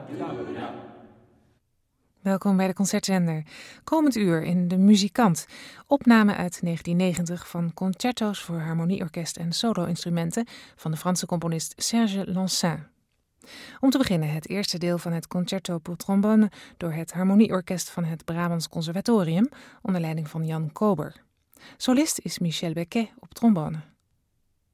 Welkom bij de Concertzender. Komend uur in De Muzikant. Opname uit 1990 van concerto's voor harmonieorkest en solo-instrumenten van de Franse componist Serge Lansin. Om te beginnen het eerste deel van het Concerto pour trombone door het harmonieorkest van het Brabants Conservatorium onder leiding van Jan Kober. Solist is Michel Becquet op trombone.